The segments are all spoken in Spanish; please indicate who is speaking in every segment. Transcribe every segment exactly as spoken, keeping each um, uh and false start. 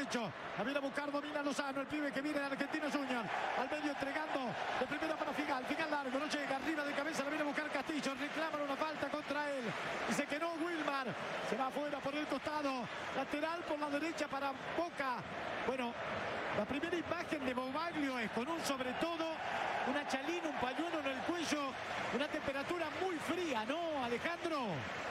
Speaker 1: derecho. La viene a buscar, domina Lozano, el pibe que viene de Argentinos Juniors. Al medio entregando de primera para Figal. Figal largo, no llega, arriba de cabeza, la viene a buscar Castillo. Reclaman una falta contra él. Dice que no, Wilmar. Se va afuera por el costado. Lateral por la derecha para Boca. Bueno, la primera imagen de Bobaglio es con un sobre todo, una chalina, un pañuelo en el cuello, una temperatura muy fría, ¿no, Alejandro?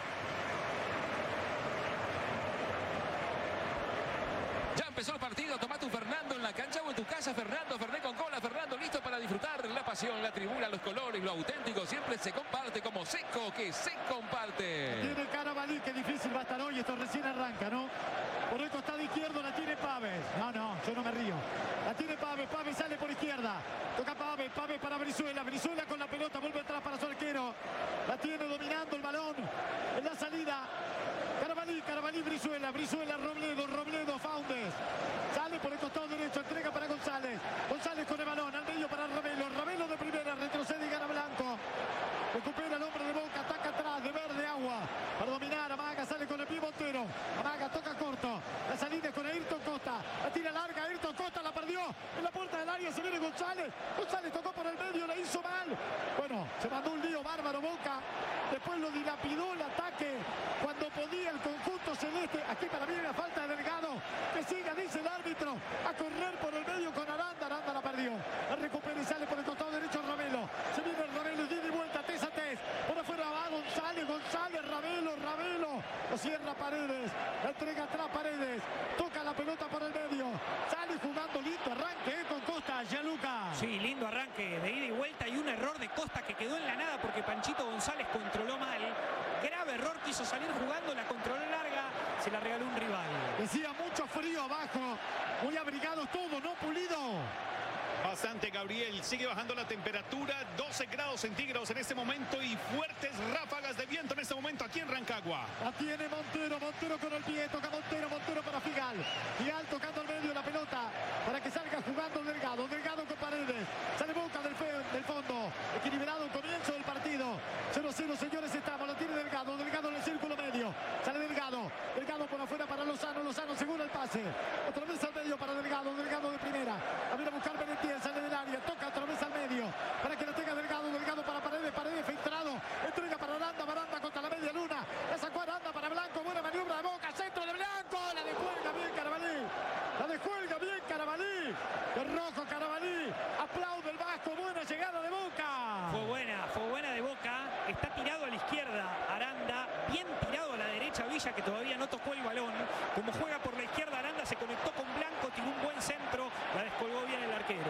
Speaker 2: Ya empezó el partido, toma tu Fernando en la cancha o en tu casa. Fernando, Ferné con cola, Fernando listo para disfrutar la pasión, la tribuna, los colores, lo auténtico siempre se comparte como Seco, que se comparte.
Speaker 1: Tiene Carabalí, que difícil va a estar hoy, esto recién arranca, ¿no? Por el costado izquierdo la tiene Paves. No, no, yo no me río. La tiene Paves, Paves sale por izquierda. Toca Paves, Paves para Brizuela. Brizuela con la pelota, vuelve atrás para su arquero. La tiene dominando el balón en la salida. Carabalí, Carabalí, Brizuela, Brizuela, Robledo, Robledo, Faundes. Sale por el costado derecho, entrega para González. González con el balón, al medio para Ravelo. Ravelo de primera, retrocede y gana Blanco. Recupera el hombre de Boca, ataca atrás, de verde agua. Para dominar, Amaga sale con el pie Montero. Amaga toca corto. La salida es con Ayrton Costa. La tira larga, Ayrton Costa la perdió. En la puerta del área se viene González. González tocó por el medio, la hizo mal. Bueno, se mandó un lío bárbaro Boca. Después lo dilapidó el ataque cuando podía el conjunto celeste. Aquí para mí la falta de Delgado. Que siga, dice el árbitro, a correr por el medio con Aranda. Aranda la perdió. La recupera y sale por el costado derecho Ravelo. Se viene el Ravelo y ida y vuelta, tes a tes. Por afuera va González, González, Ravelo, Ravelo. Lo cierra Paredes. La entrega atrás Paredes. Toca la pelota por el medio. Sale jugando lindo arranque eh, con Costa, Gianluca.
Speaker 3: Sí, lindo arranque de ida y vuelta y un error de Costa que quedó en la nada porque Panchito González controló mal. Grave error, quiso salir jugando, la controló larga, se la regaló un rival.
Speaker 1: Decía mucho frío abajo, muy abrigados todos, ¿no, Pulido?
Speaker 4: Bastante, Gabriel. Sigue bajando la temperatura, doce grados centígrados en este momento y fuertes ráfagas de viento en este momento aquí en Rancagua.
Speaker 1: La tiene Montero, Montero con el pie, toca Montero, Montero para Figal. Figal tocando al medio la pelota para que salga jugando Delgado. Delgado con Paredes. Sale Boca del, fe, del fondo. Equilibrado comienzo del partido. cero cero, señores, estamos. La tiene Delgado, Delgado en el círculo medio. Sale Delgado. Delgado por afuera para Lozano. Lozano segura el pase. Otra vez al medio para Delgado. Delgado de primera. A ver a buscar Benetier. Sale del área. Toca otra vez al medio. Para que la tenga Delgado. Delgado para Paredes. Paredes filtrado. Entrega para Aranda. Aranda contra la media luna. La sacó Aranda para Blanco. Buena maniobra de Boca. Centro de Blanco. La descuelga bien Carabalí. La descuelga bien Carabalí. De rojo Carabalí. Aplaude el Vasco. Buena llegada de Boca.
Speaker 3: Fue buena, fue buena de Boca. Está tirado a la izquierda Aranda. Bien tirado a la derecha Villa, que todavía no tocó el balón. Como juega por la izquierda Aranda, se conectó con Blanco. Tiró un buen centro. La descolgó bien el arquero.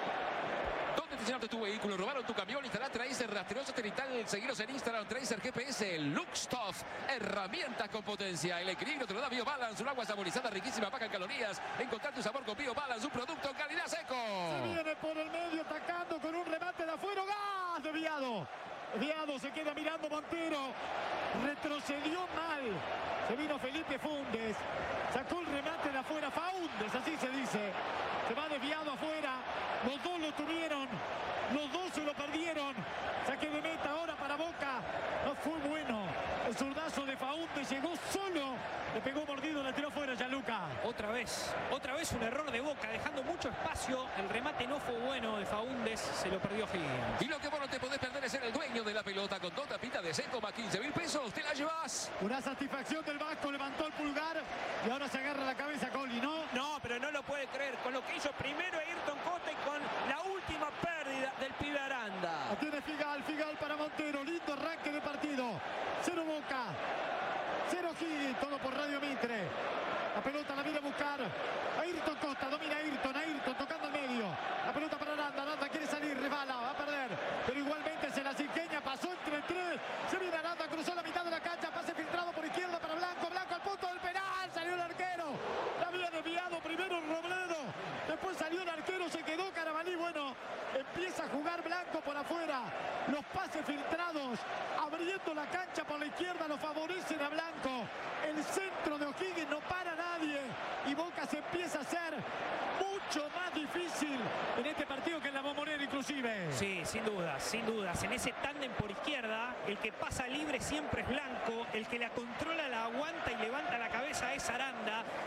Speaker 2: ¿Dónde estacionaste tu vehículo? ¿Robaron tu camión? Instalá Tracer, rastreó satelital. Seguiros en Instagram, Tracer G P S, Luxtoff. Herramientas con potencia. El equilibrio te lo da BioBalance. Un agua saborizada, riquísima, baja en calorías. Encontrar tu sabor con BioBalance, un producto calidad Seco.
Speaker 1: Se viene por el medio atacando con un remate de afuera. ¡Gas! Desviado. Desviado, se queda mirando Montero. Retrocedió mal. Se vino Felipe Fundes. Sacó el remate de afuera. Faundes, así se dice. Se va desviado afuera. Los dos lo tuvieron. Los dos se lo perdieron. Saque de meta ahora para Boca. No fue bueno. El zurdazo de Faundes llegó solo. Le pegó mordido, le tiró fuera Gianluca.
Speaker 3: Otra vez, otra vez un error de Boca, dejando mucho espacio. El remate no fue bueno de Faúndez, se lo perdió Higgins.
Speaker 2: Y lo que vos no te podés perder es ser el dueño de la pelota. Con dos tapitas de Seco más quince mil pesos, te la llevas.
Speaker 1: Una satisfacción del Vasco, levantó el pulgar y ahora se agarra la cabeza Coli, ¿no?
Speaker 3: No, pero no lo puede creer. Con lo que hizo primero Ayrton Costa y con la última pérdida del pibe Aranda.
Speaker 1: La tiene Figal, Figal para Montero. Lindo arranque de partido. Cero Boca. Cero Higgins, todo por Radio Mitre. La pelota la viene a buscar Ayrton Costa, domina Ayrton, Ayrton tocando al medio. La pelota para Aranda, Aranda quiere salir, resbala, va a perder. Pero igualmente se la cinqueña, pasó entre tres. Se viene Aranda, cruzó la mitad de la cancha, pase filtrado por izquierda para Blanco. Blanco al punto del penal, salió el arquero. La había desviado primero Robledo. Después salió el arquero, se quedó Carabalí. Bueno, empieza a jugar Blanco por afuera. Los pases filtrados, abriendo la cancha por la izquierda, lo favorecen a Blanco. El centro de O'Higgins no para nadie. Y Boca se empieza a hacer mucho más difícil en este partido que en la Bombonera inclusive.
Speaker 3: Sí, sin dudas, sin dudas. En ese tándem por izquierda, el que pasa libre siempre es Blanco. El que la controla, la aguanta y levanta la cabeza es Aranda.